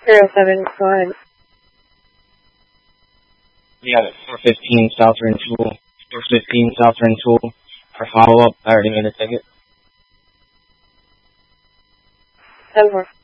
07, go ahead. Yeah, 415 Southern Tool. 415 Southern Tool. For follow-up, I already made a ticket. 10-4.